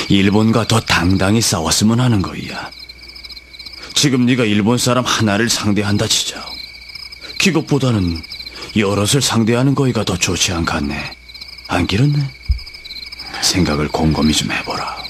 일본과 더 당당히 싸웠으면 하는 거야. 지금 네가 일본 사람 하나를 상대한다 치자. 그것보다는 여럿을 상대하는 거이가 더 좋지 않겠네. 안 그렇네? 생각을 곰곰이 좀 해보라.